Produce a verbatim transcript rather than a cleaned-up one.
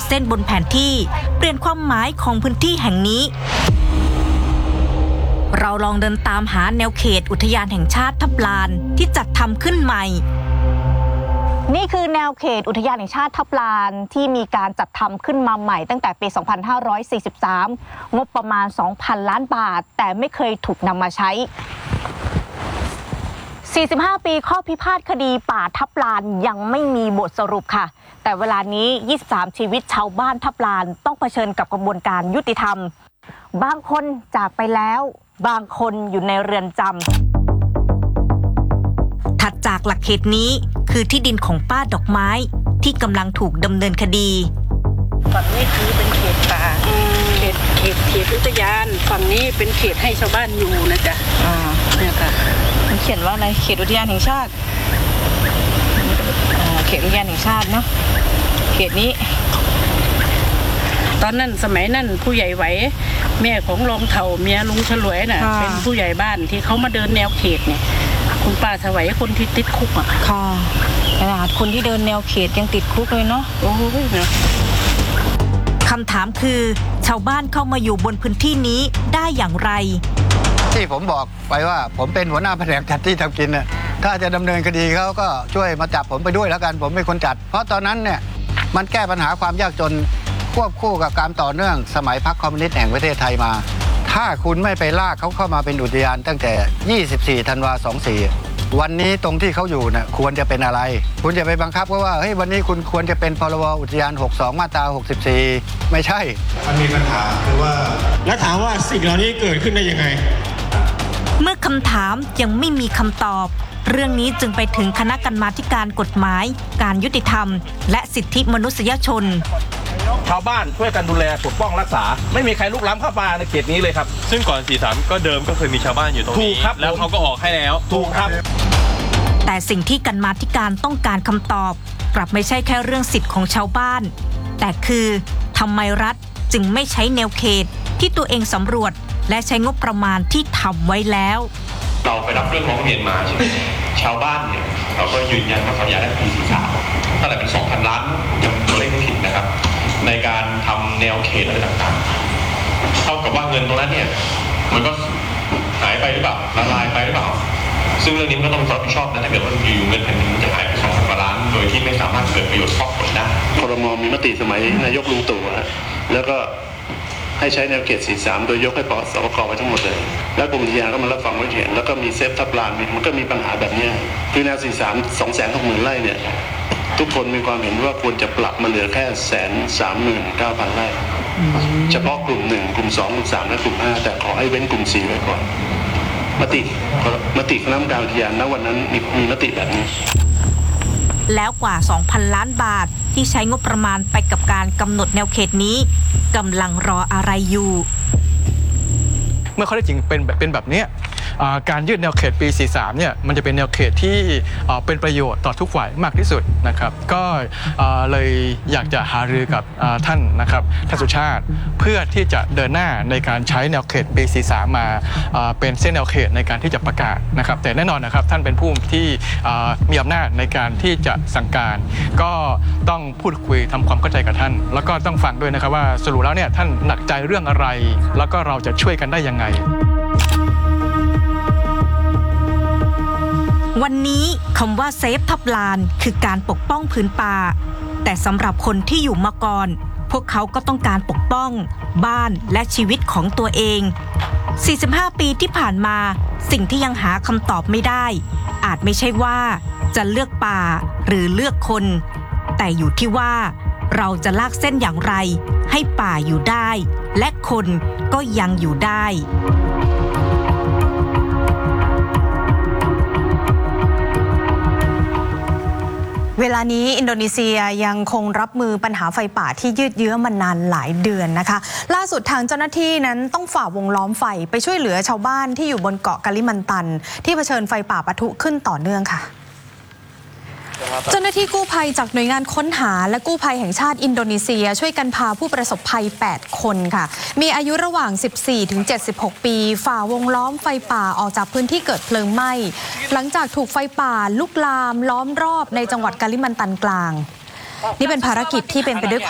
ดเส้นบนแผนที่เปลี่ยนความหมายของพื้นที่แห่งนี้เราลองเดินตามหาแนวเขตอุทยานแห่งชาติทับลานที่จัดทำขึ้นใหม่นี่คือแนวเขตอุทยานแห่งชาติทับลานที่มีการจัดทำขึ้นมาใหม่ตั้งแต่ปี สองพันห้าร้อยสี่สิบสาม งบประมาณ สองพัน ล้านบาทแต่ไม่เคยถูกนำมาใช้ สี่สิบห้า ปีข้อพิพาทคดีป่าทับลานยังไม่มีบทสรุปค่ะแต่เวลานี้ ยี่สิบสาม ชีวิตชาวบ้านทับลานต้องเผชิญกับกระบวนการยุติธรรมบางคนจากไปแล้วบางคนอยู่ในเรือนจำถัดจากหลักเขตนี้คือที่ดินของป้าดอกไม้ที่กำลังถูกดำเนินคดีฝั่งนี้คือเป็นเขตป่าเขตเขตเขตอุทยานฝั่งนี้เป็นเขตให้ชาวบ้านอยู่นะจ๊ะอ่าเนี่ยค่ะมันเขียนว่าอะไรเขตอุทยานแห่งชาติเขตอุทยานแห่งชาติเนาะเขตนี้ตอนนั้นสมัยนั้นผู้ใหญ่ไหวแม่ของรองเฒ่าเมียลุงฉลวยน่ะเป็นผู้ใหญ่บ้านที่เขามาเดินแนวเขตเนี่ยคุณป้าสวัยคนที่ติดคุกอ่ะค่ะขนาดคนที่เดินแนวเขตยังติดคุกเลยเนาะโอ้ยเนาะคำถามคือชาวบ้านเข้ามาอยู่บนพื้นที่นี้ได้อย่างไรที่ผมบอกไปว่าผมเป็นหัวหน้าแผนกจัดที่ทำกินน่ะถ้าจะดำเนินคดีเขาก็ช่วยมาจับผมไปด้วยแล้วกันผมเป็นคนจัดเพราะตอนนั้นเนี่ยมันแก้ปัญหาความยากจนควบคู่กับการต่อเนื่องสมัยพรรคคอมมิวนิสต์แห่งประเทศไทยมาถ้าคุณไม่ไปลากเขาเข้ามาเป็นอุทยานตั้งแต่ยี่สิบสี่ธันวาคมสองสี่วันนี้ตรงที่เขาอยู่น่ะควรจะเป็นอะไรคุณจะไปบังคับว่าเฮ้ยวันนี้คุณควรจะเป็นพรบอุทยานหกสิบสองมาตราหกสิบสี่ไม่ใช่มันมีปัญหาคือว่าแล้วถามว่าสิ่งเหล่านี้เกิดขึ้นได้ยังไงเมื่อคำถามยังไม่มีคำตอบเรื่องนี้จึงไปถึงคณะกรรมาธิการกฎหมายการยุติธรรมและสิทธิมนุษยชนชาวบ้านช่วยกันดูแลปกป้องรักษาไม่มีใครลุกล้ำเข้ามาในเขตนี้เลยครับซึ่งก่อนสี่สิบสามก็เดิมก็เคยมีชาวบ้านอยู่ตรงนี้ถูกครับแล้วเขาก็ออกให้แล้วถูกครับแต่สิ่งที่กรรมาธิการต้องการคำตอบกลับไม่ใช่แค่เรื่องสิทธิ์ของชาวบ้านแต่คือทำไมรัฐจึงไม่ใช้แนวเขตที่ตัวเองสำรวจและใช้งบประมาณที่ทำไว้แล้วเราไปรับเรื่องร้องเรียนมาใช่ไหมชาวบ้านเนี่ยเราก็ยืนยันว่าเขาอยากได้ปีสี่สิบสามเท่าไหร่เป็น สองพัน ล้านจำตัวเลขไม่ผิดนะครับในการทำแนวเขตอะไรต่างๆเท่ากับว่าเงินตรงนั้นเนี่ยมันก็หายไปหรือเปล่าละลายไปหรือเปล่าซึ่งเรื่องนี้มันก็ต้องรับผิดชอบนะถ้าเกิดว่าอยู่เงินแผ่นดินจะหายไปสองพันกว่าล้านโดยที่ไม่สามารถเกิดประโยชน์ครอบคลุมได้ครม.มีมติสมัยนายกลุงตู่แล้วก็ให้ใช้แนวเขตสี่สิบสามโดยยกให้ปสปก.ไปทั้งหมดเลยแล้วกรมอุทยานก็มารับฟังไว้เห็นแล้วก็มีเซฟทับลานมันก็มีปัญหาแบบนี้คือแนวสี่สิบสาม สองแสนหกหมื่นไร่เนี่ยทุกคนมีความเห็นว่าควรจะปรับมาเหลือแค่แสนสามหมื่นเก้าพันไร่เฉพาะกลุ่มหนึ่งกลุ่มสองกลุ่มสามและกลุ่มห้าแต่ขอให้เว้นกลุ่มสี่ไว้ก่อนมติมติคณะกรรมการอุทยานณวันนั้นมีมีมติแบบนี้แล้วกว่า สองพัน ล้านบาทที่ใช้งบประมาณไปกับการกำหนดแนวเขตนี้กำลังรออะไรอยู่เมื่อเขาได้จริงเป็นเป็นแบบนี้การยืดแนวเขตปีสี่สิบสามเนี่ยมันจะเป็นแนวเขตที่เป็นประโยชน์ต่อทุกฝ่ายมากที่สุดนะครับก็เลยอยากจะหารือกับท่านนะครับท่านสุชาติเพื่อที่จะเดินหน้าในการใช้แนวเขตปีสี่สิบสามมาเป็นเส้นแนวเขตในการที่จะประกาศนะครับแต่แน่นอนนะครับท่านเป็นผู้ที่มีอำนาจในการที่จะสั่งการก็ต้องพูดคุยทำความเข้าใจกับท่านแล้วก็ต้องฟังด้วยนะครับว่าสรุปแล้วเนี่ยท่านหนักใจเรื่องอะไรแล้วก็เราจะช่วยกันได้ยังไงวันนี้คำว่าเซฟทับลานคือการปกป้องพื้นป่าแต่สำหรับคนที่อยู่มาก่อนพวกเขาก็ต้องการปกป้องบ้านและชีวิตของตัวเองสี่สิบห้าปีที่ผ่านมาสิ่งที่ยังหาคำตอบไม่ได้อาจไม่ใช่ว่าจะเลือกป่าหรือเลือกคนแต่อยู่ที่ว่าเราจะลากเส้นอย่างไรให้ป่าอยู่ได้และคนก็ยังอยู่ได้เวลานี้อินโดนีเซียยังคงรับมือปัญหาไฟป่าที่ยืดเยื้อมานานหลายเดือนนะคะล่าสุดทางเจ้าหน้าที่นั้นต้องฝ่าวงล้อมไฟไปช่วยเหลือชาวบ้านที่อยู่บนเกาะกาลิมันตันที่เผชิญไฟป่าปะทุขึ้นต่อเนื่องค่ะเจ้าหน้าที่กู้ภัยจากหน่วยงานค้นหาและกู้ภัยแห่งชาติอินโดนีเซียช่วยกันพาผู้ประสบภัยแปดคนค่ะมีอายุระหว่าง สิบสี่ถึงเจ็ดสิบหก ปีฝ่าวงล้อมไฟป่าออกจากพื้นที่เกิดเพลิงไหม้หลังจากถูกไฟป่าลุกลามล้อมรอบในจังหวัดกาลิมันตันกลางนี่เป็นภารกิจที่เป็นไปด้วย